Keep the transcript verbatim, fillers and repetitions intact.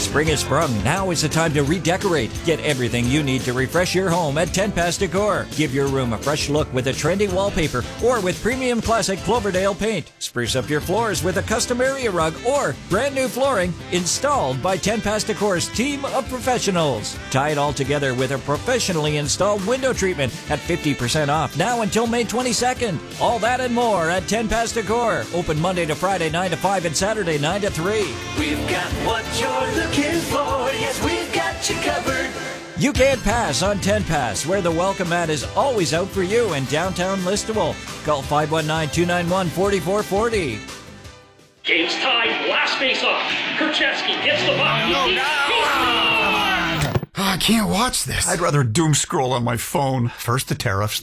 Spring has sprung. Now is the time to redecorate. Get everything you need to refresh your home at Ten Pass Decor. Give your room a fresh look with a trendy wallpaper or with premium classic Cloverdale paint. Spruce up your floors with a custom area rug or brand new flooring installed by Ten Pass Decor's team of professionals. Tie it all together with a professionally installed window treatment at fifty percent off now until May twenty-second. All that and more at Ten Pass Decor. Open Monday to Friday nine to five and Saturday nine to three. We've got what you're looking for. Yes, we've got you covered. You can't pass on Ten Pass, where the welcome mat is always out for you in downtown Listowel. Call five one nine, two nine one, four four four zero. Game's tied. Last face off. Kurchevsky hits the puck. No, no. He I can't watch this. I'd rather doom scroll on my phone. First the tariffs,